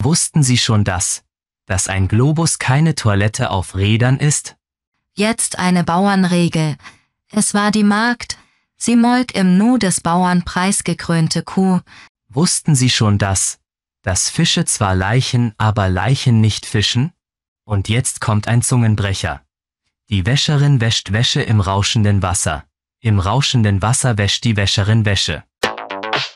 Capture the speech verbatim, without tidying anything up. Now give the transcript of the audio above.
Wussten Sie schon das, dass ein Globus keine Toilette auf Rädern ist? Jetzt eine Bauernregel. Es war die Magd, sie molk im Nu des Bauern preisgekrönte Kuh. Wussten Sie schon das, dass Fische zwar Leichen, aber Leichen nicht fischen? Und jetzt kommt ein Zungenbrecher. Die Wäscherin wäscht Wäsche im rauschenden Wasser. Im rauschenden Wasser wäscht die Wäscherin Wäsche.